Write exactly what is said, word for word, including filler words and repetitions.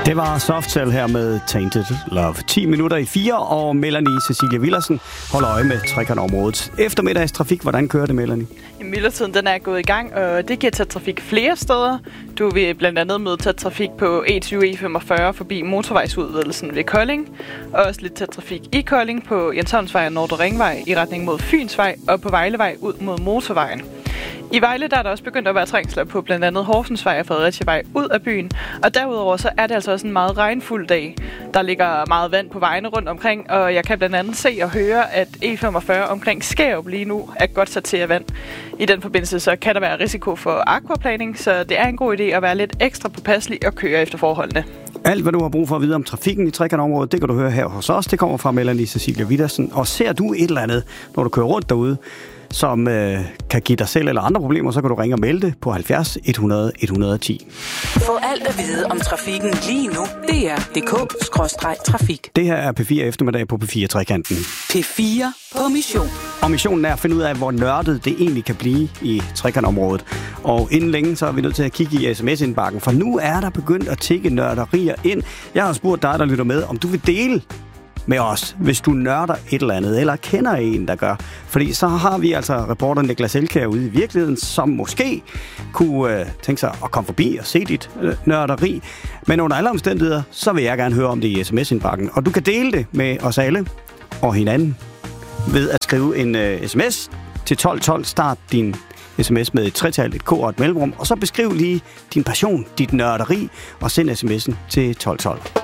Det var Softcell her med Tainted Love. ti minutter i fire, og Melanie Cecilia Villersen holder øje med trekantområdet. Eftermiddagstrafik, hvordan kører det, Melanie? I myldretiden den er gået i gang, og det giver tæt trafik flere steder. Du vil blandt andet møde tæt trafik på E tyve E femogfyrre forbi motorvejsudvidelsen ved Kolding, og også lidt tæt trafik i Kolding på Jensholmsvej og Nordre Ringvej i retning mod Fynsvej og på Vejlevej ud mod motorvejen. I Vejle der er der også begyndt at være trængsler på blandt andet Horsensvej og Fredericia ud af byen, og derudover så er det altså også en meget regnfuld dag. Der ligger meget vand på vejene rundt omkring, og jeg kan blandt andet se og høre, at E femogfyrre omkring Skærup lige nu er godt sat til af vand. I den forbindelse så kan der være risiko for aquaplaning, så det er en god idé at være lidt ekstra påpasselig og køre efter forholdene. Alt, hvad du har brug for at vide om trafikken i trekantområdet, det kan du høre her hos os. Det kommer fra Melanie Cecilia Villersen. Og ser du et eller andet, når du kører rundt derude, som øh, kan give dig selv eller andre problemer, så kan du ringe og melde det på halvfjerds et hundrede et hundrede og ti. Få alt at vide om trafikken lige nu. D R punktum d k skråstreg trafik. Det her er P fire eftermiddag på P fire Trekanten. P fire på mission. Og missionen er at finde ud af, hvor nørdet det egentlig kan blive i trekantområdet. Og inden længe, så er vi nødt til at kigge i sms-indbakken, for nu er der begyndt at tikke nørderier ind. Jeg har spurgt dig, der lytter med, om du vil dele med os, hvis du nørder et eller andet, eller kender en, der gør. Fordi så har vi altså reporter Niklas Elkjær ude i virkeligheden, som måske kunne øh, tænke sig at komme forbi og se dit øh, nørderi. Men under alle omstændigheder, så vil jeg gerne høre om det i sms-indbakken. Og du kan dele det med os alle og hinanden ved at skrive en øh, sms til tolv tolv. Start din sms med et tretal, et k og et mellemrum, og så beskriv lige din passion, dit nørderi, og send sms'en til tolv tolv.